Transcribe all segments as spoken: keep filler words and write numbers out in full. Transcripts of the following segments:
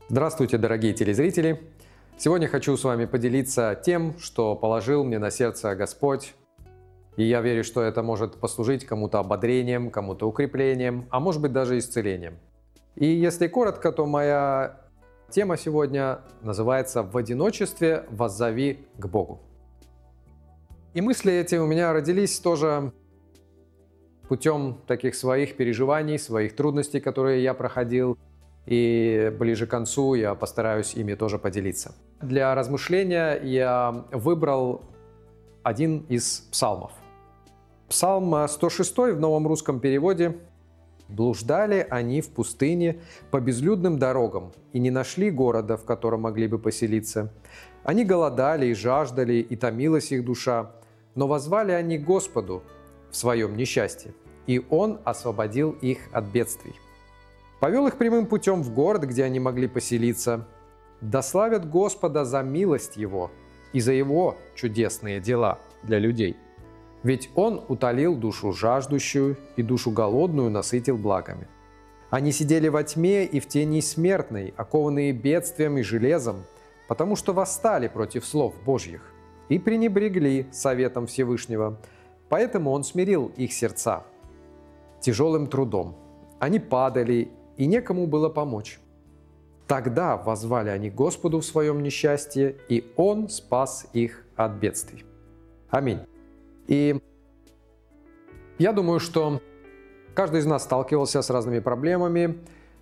Здравствуйте, дорогие телезрители! Сегодня хочу с вами поделиться тем, что положил мне на сердце Господь. И я верю, что это может послужить кому-то ободрением, кому-то укреплением, а может быть даже исцелением. И если коротко, то моя тема сегодня называется «В одиночестве воззови к Богу». И мысли эти у меня родились тоже путем таких своих переживаний, своих трудностей, которые я проходил. И ближе к концу я постараюсь ими тоже поделиться. Для размышления я выбрал один из псалмов. Псалм сто шесть в новом русском переводе. «Блуждали они в пустыне по безлюдным дорогам и не нашли города, в котором могли бы поселиться. Они голодали и жаждали, и томилась их душа, но воззвали они к Господу в своем несчастье, и Он освободил их от бедствий. Повел их прямым путем в город, где они могли поселиться. Да славят Господа за милость Его и за Его чудесные дела для людей. Ведь Он утолил душу жаждущую и душу голодную насытил благами. Они сидели во тьме и в тени смертной, окованные бедствием и железом, потому что восстали против слов Божьих и пренебрегли советом Всевышнего. Поэтому Он смирил их сердца тяжелым трудом. Они падали, и некому было помочь. Тогда воззвали они к Господу в своем несчастье, и Он спас их от бедствий». Аминь. И я думаю, что каждый из нас сталкивался с разными проблемами,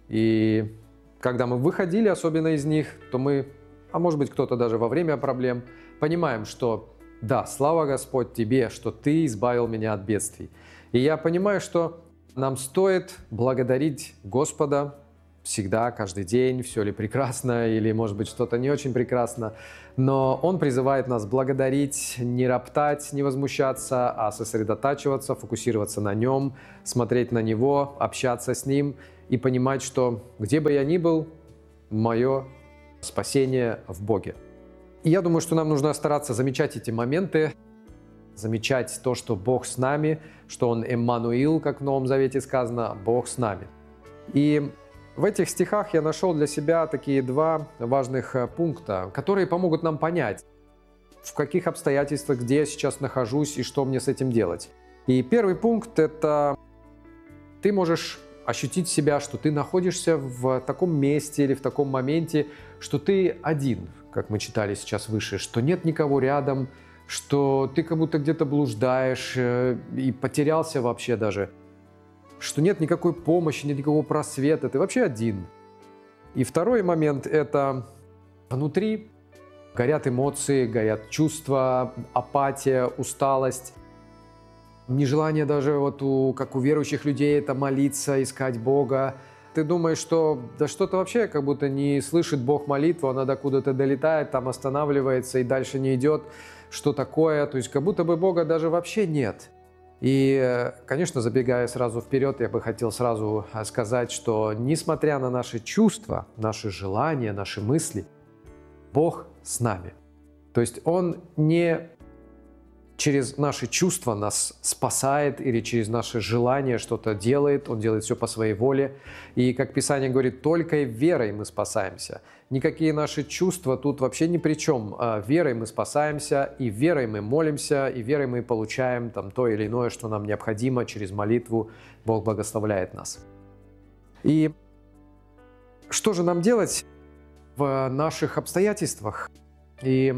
и когда мы выходили особенно из них, то мы, а может быть кто-то даже во время проблем, понимаем, что да, слава Господь Тебе, что Ты избавил меня от бедствий. И я понимаю, что нам стоит благодарить Господа всегда, каждый день, все ли прекрасно или, может быть, что-то не очень прекрасно. Но Он призывает нас благодарить, не роптать, не возмущаться, а сосредотачиваться, фокусироваться на Нем, смотреть на Него, общаться с Ним и понимать, что где бы я ни был, мое спасение в Боге. И я думаю, что нам нужно стараться замечать эти моменты, замечать то, что Бог с нами, что Он Эммануил, как в Новом Завете сказано, Бог с нами. И в этих стихах я нашел для себя такие два важных пункта, которые помогут нам понять, в каких обстоятельствах, где я сейчас нахожусь и что мне с этим делать. И первый пункт – это ты можешь ощутить себя, что ты находишься в таком месте или в таком моменте, что ты один, как мы читали сейчас выше, что нет никого рядом, что ты как будто где-то блуждаешь и потерялся вообще даже, что нет никакой помощи, нет никакого просвета, ты вообще один. И второй момент – это внутри горят эмоции, горят чувства, апатия, усталость, нежелание даже, вот у, как у верующих людей, это молиться, искать Бога. Ты думаешь, что да что-то вообще как будто не слышит Бог молитву, она докуда-то долетает, там останавливается и дальше не идет. Что такое? То есть как будто бы Бога даже вообще нет. И, конечно, забегая сразу вперед, я бы хотел сразу сказать, что несмотря на наши чувства, наши желания, наши мысли, Бог с нами. То есть Он не через наши чувства нас спасает или через наши желания что-то делает, Он делает все по своей воле. И, как Писание говорит, только верой мы спасаемся. Никакие наши чувства тут вообще ни при чем. Верой мы спасаемся, и верой мы молимся, и верой мы получаем там то или иное, что нам необходимо через молитву. Бог благословляет нас. И что же нам делать в наших обстоятельствах? И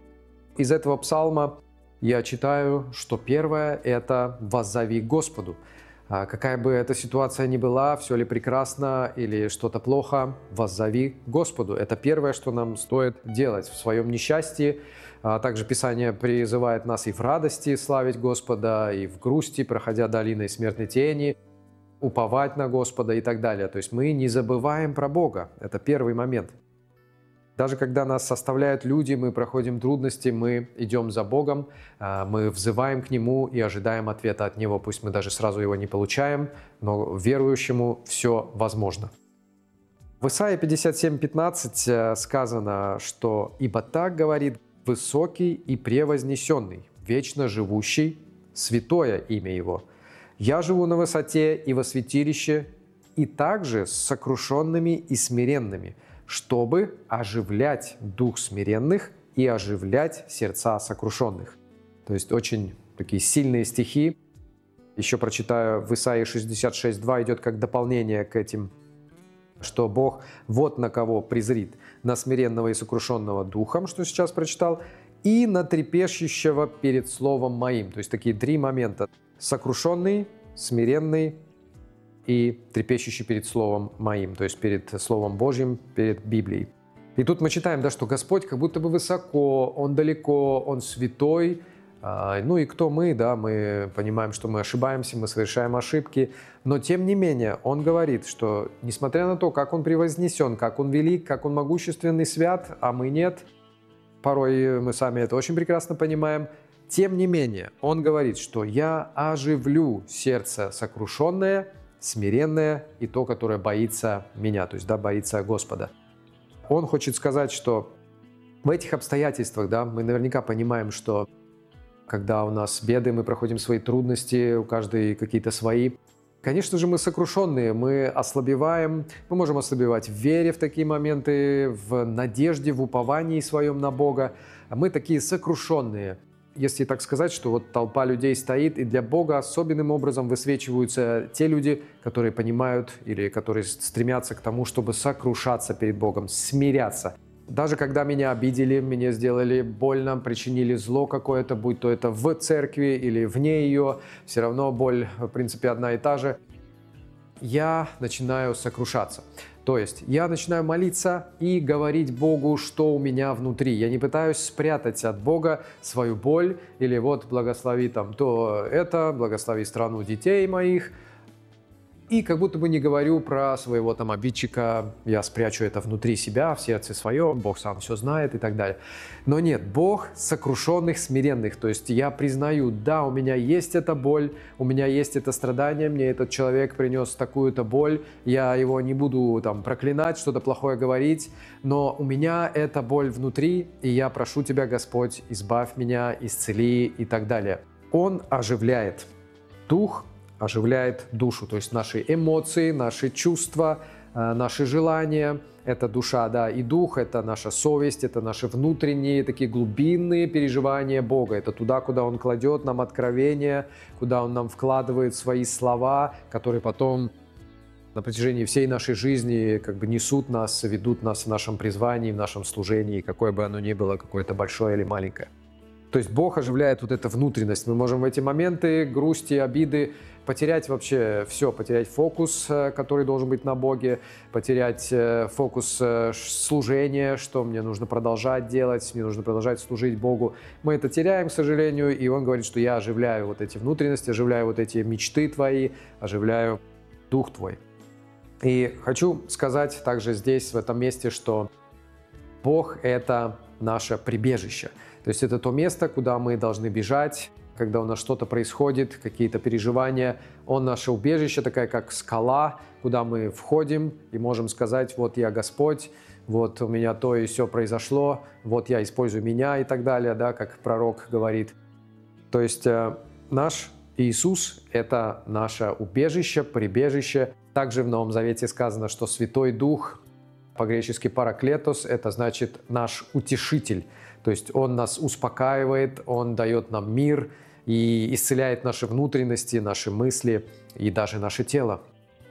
из этого псалма я читаю, что первое – это «воззови к Господу». Какая бы эта ситуация ни была, все ли прекрасно или что-то плохо, воззови к Господу. Это первое, что нам стоит делать в своем несчастье. Также Писание призывает нас и в радости славить Господа, и в грусти, проходя долиной смертной тени, уповать на Господа и так далее. То есть мы не забываем про Бога. Это первый момент. Даже когда нас составляют люди, мы проходим трудности, мы идем за Богом, мы взываем к Нему и ожидаем ответа от Него. Пусть мы даже сразу его не получаем, но верующему все возможно. В Исайя пятьдесят семь пятнадцать сказано, что «Ибо так говорит высокий и превознесенный, вечно живущий, святое имя Его. Я живу на высоте и во святилище, и также с сокрушенными и смиренными, чтобы оживлять дух смиренных и оживлять сердца сокрушенных». То есть очень такие сильные стихи. Еще прочитаю, в Исаии шестьдесят шесть два идет как дополнение к этим, что Бог вот на кого презрит: на смиренного и сокрушенного духом, что сейчас прочитал, и на трепещущего перед словом моим. То есть такие три момента: сокрушенный, смиренный и трепещущий перед словом моим, то есть перед словом Божьим, перед Библией. И тут мы читаем, да, что Господь как будто бы высоко, Он далеко, Он святой. Ну и кто мы, да, мы понимаем, что мы ошибаемся, мы совершаем ошибки, но тем не менее Он говорит, что несмотря на то, как Он превознесен, как Он велик, как Он могущественный, свят, а мы нет, порой мы сами это очень прекрасно понимаем, тем не менее Он говорит, что «я оживлю сердце сокрушенное, смиренное и то, которое боится Меня», то есть, да, боится Господа. Он хочет сказать, что в этих обстоятельствах, да, мы наверняка понимаем, что когда у нас беды, мы проходим свои трудности, у каждой какие-то свои. Конечно же, мы сокрушенные, мы ослабеваем, мы можем ослабевать в вере в такие моменты, в надежде, в уповании своем на Бога. Мы такие сокрушенные. Если так сказать, что вот толпа людей стоит, и для Бога особенным образом высвечиваются те люди, которые понимают или которые стремятся к тому, чтобы сокрушаться перед Богом, смиряться. Даже когда меня обидели, мне сделали больно, причинили зло какое-то, будь то это в церкви или вне ее, все равно боль, в принципе, одна и та же, я начинаю сокрушаться. То есть я начинаю молиться и говорить Богу, что у меня внутри. Я не пытаюсь спрятать от Бога свою боль или вот благослови там то это, благослови страну детей моих. И как будто бы не говорю про своего там обидчика, я спрячу это внутри себя, в сердце своем, Бог сам все знает и так далее. Но нет, Бог сокрушенных, смиренных. То есть я признаю, да, у меня есть эта боль, у меня есть это страдание, мне этот человек принес такую-то боль, я его не буду там проклинать, что-то плохое говорить, но у меня эта боль внутри, и я прошу Тебя, Господь, избавь меня, исцели и так далее. Он оживляет дух, оживляет душу, то есть наши эмоции, наши чувства, наши желания, это душа, да, и дух, это наша совесть, это наши внутренние такие глубинные переживания Бога, это туда, куда Он кладет нам откровения, куда Он нам вкладывает свои слова, которые потом на протяжении всей нашей жизни как бы несут нас, ведут нас в нашем призвании, в нашем служении, какое бы оно ни было, какое-то большое или маленькое. То есть Бог оживляет вот эту внутренность. Мы можем в эти моменты грусти, обиды потерять вообще все, потерять фокус, который должен быть на Боге, потерять фокус служения, что мне нужно продолжать делать, мне нужно продолжать служить Богу. Мы это теряем, к сожалению, и Он говорит, что я оживляю вот эти внутренности, оживляю вот эти мечты твои, оживляю дух твой. И хочу сказать также здесь, в этом месте, что Бог – это наше прибежище. То есть это то место, куда мы должны бежать, когда у нас что-то происходит, какие-то переживания. Он наше убежище, такая как скала, куда мы входим и можем сказать: вот я Господь, вот у меня то и все произошло, вот я использую меня и так далее, да, как пророк говорит. То есть э, наш Иисус – это наше убежище, прибежище. Также в Новом Завете сказано, что Святой Дух, по-гречески «параклетос», это значит наш утешитель. То есть Он нас успокаивает, Он дает нам мир и исцеляет наши внутренности, наши мысли и даже наше тело.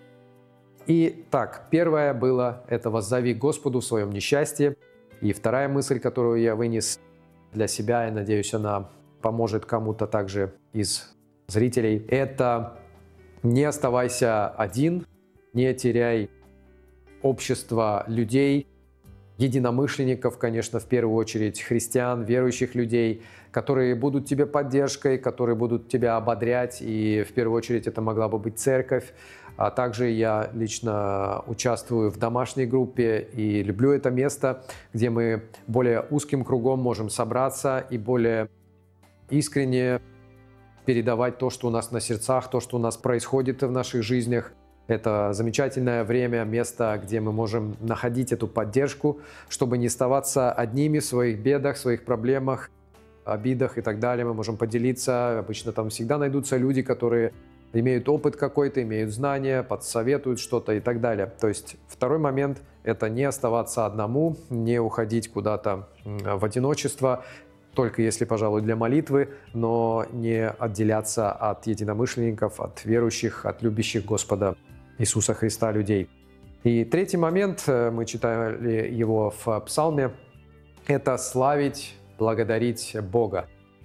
И так, первое было – это «воззови Господу в своем несчастье». И вторая мысль, которую я вынес для себя, и надеюсь, она поможет кому-то также из зрителей, это не оставайся один, не теряй общество людей, единомышленников, конечно, в первую очередь христиан, верующих людей, которые будут тебе поддержкой, которые будут тебя ободрять, и в первую очередь это могла бы быть церковь. А также я лично участвую в домашней группе и люблю это место, где мы более узким кругом можем собраться и более искренне передавать то, что у нас на сердцах, то, что у нас происходит в наших жизнях. Это замечательное время, место, где мы можем находить эту поддержку, чтобы не оставаться одними в своих бедах, в своих проблемах, обидах и так далее. Мы можем поделиться. Обычно там всегда найдутся люди, которые имеют опыт какой-то, имеют знания, подсоветуют что-то и так далее. То есть второй момент – это не оставаться одному, не уходить куда-то в одиночество, только если, пожалуй, для молитвы, но не отделяться от единомышленников, от верующих, от любящих Господа Иисуса Христа людей. И третий момент, мы читали его в Псалме, это славить, благодарить Бога.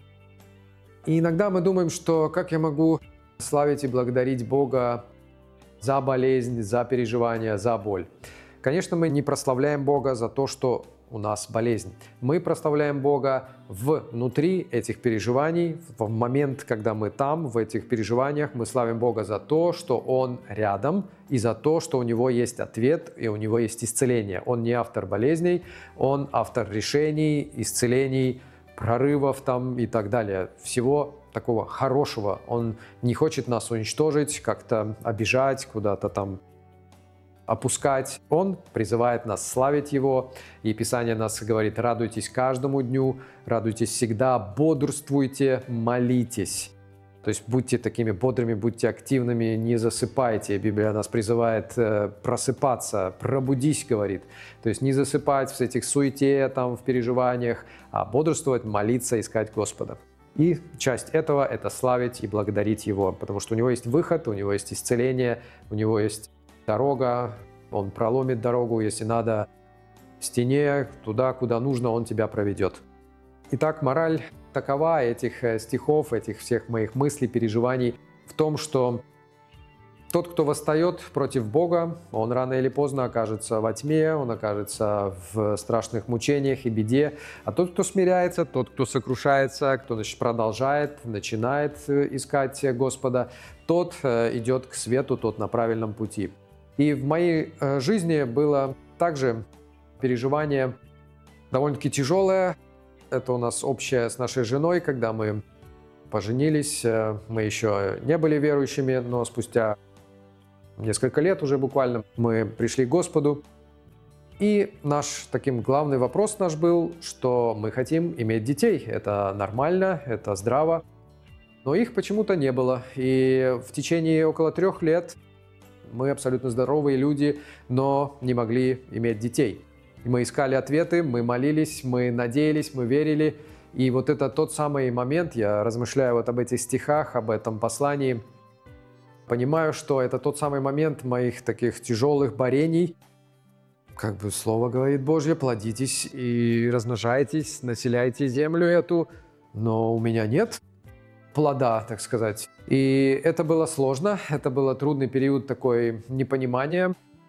И иногда мы думаем, что как я могу славить и благодарить Бога за болезнь, за переживания, за боль. Конечно, мы не прославляем Бога за то, что у нас болезнь. Мы прославляем Бога внутри этих переживаний, в момент, когда мы там, в этих переживаниях, мы славим Бога за то, что Он рядом, и за то, что у Него есть ответ, и у Него есть исцеление. Он не автор болезней, Он автор решений, исцелений, прорывов там и так далее. Всего такого хорошего. Он не хочет нас уничтожить, как-то обижать, куда-то там опускать. Он призывает нас славить Его. И Писание нас говорит: радуйтесь каждому дню, радуйтесь всегда, бодрствуйте, молитесь. То есть будьте такими бодрыми, будьте активными, не засыпайте. Библия нас призывает э, просыпаться, пробудись, говорит. То есть не засыпать в этих суете, там, в переживаниях, а бодрствовать, молиться, искать Господа. И часть этого – это славить и благодарить Его, потому что у Него есть выход, у Него есть исцеление, у Него есть дорога, Он проломит дорогу, если надо, в стене, туда, куда нужно, Он тебя проведет. Итак, мораль такова этих стихов, этих всех моих мыслей, переживаний в том, что тот, кто восстает против Бога, он рано или поздно окажется во тьме, он окажется в страшных мучениях и беде. А тот, кто смиряется, тот, кто сокрушается, кто значит, продолжает, начинает искать Господа, тот идет к свету, тот на правильном пути. И в моей жизни было также переживание довольно-таки тяжелое. Это у нас общее с нашей женой, когда мы поженились. Мы еще не были верующими, но спустя несколько лет уже буквально мы пришли к Господу. И наш таким главный вопрос наш был, что мы хотим иметь детей. Это нормально, это здраво. Но их почему-то не было. И в течение около трех лет мы абсолютно здоровые люди, но не могли иметь детей. И мы искали ответы, мы молились, мы надеялись, мы верили. И вот это тот самый момент, я размышляю вот об этих стихах, об этом послании, понимаю, что это тот самый момент моих таких тяжелых борений. Как бы слово говорит Божье: плодитесь и размножайтесь, населяйте землю эту, но у меня нет плода, так сказать. И это было сложно, это был трудный период такой непонимания.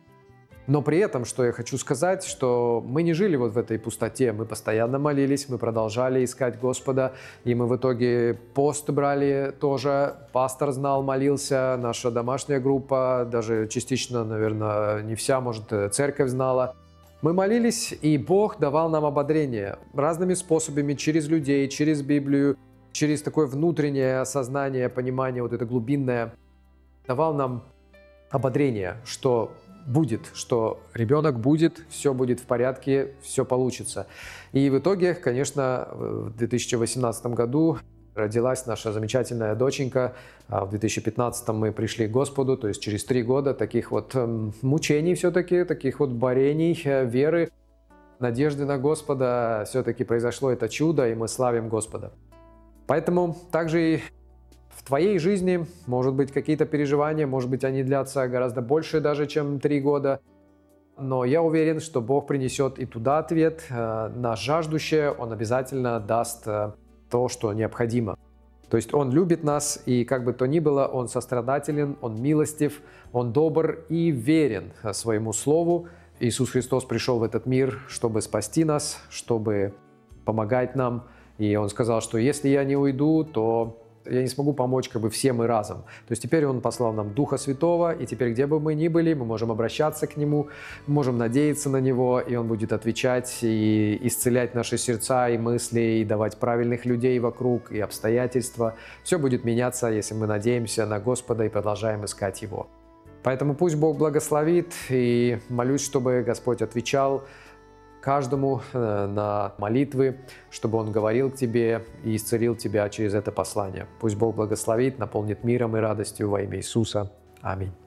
Но при этом, что я хочу сказать, что мы не жили вот в этой пустоте, мы постоянно молились, мы продолжали искать Господа, и мы в итоге пост брали тоже, пастор знал, молился, наша домашняя группа, даже частично, наверное, не вся, может, церковь знала. Мы молились, и Бог давал нам ободрение разными способами, через людей, через Библию, через такое внутреннее осознание, понимание, вот это глубинное, давал нам ободрение, что будет, что ребенок будет, все будет в порядке, все получится. И в итоге, конечно, в две тысячи восемнадцатом году родилась наша замечательная доченька. В две тысячи пятнадцатом мы пришли к Господу, то есть через три года таких вот мучений все-таки, таких вот борений, веры, надежды на Господа, все-таки произошло это чудо, и мы славим Господа. Поэтому также и в твоей жизни, может быть, какие-то переживания, может быть, они длятся гораздо больше даже, чем три года. Но я уверен, что Бог принесет и туда ответ на жаждущее, Он обязательно даст то, что необходимо. То есть Он любит нас, и как бы то ни было, Он сострадателен, Он милостив, Он добр и верен своему Слову. Иисус Христос пришел в этот мир, чтобы спасти нас, чтобы помогать нам. И Он сказал, что если я не уйду, то я не смогу помочь как бы всем и разом. То есть теперь Он послал нам Духа Святого, и теперь где бы мы ни были, мы можем обращаться к Нему, можем надеяться на Него, и Он будет отвечать и исцелять наши сердца и мысли, и давать правильных людей вокруг, и обстоятельства. Все будет меняться, если мы надеемся на Господа и продолжаем искать Его. Поэтому пусть Бог благословит, и молюсь, чтобы Господь отвечал каждому э, на молитвы, чтобы Он говорил к тебе и исцелил тебя через это послание. Пусть Бог благословит, наполнит миром и радостью во имя Иисуса. Аминь.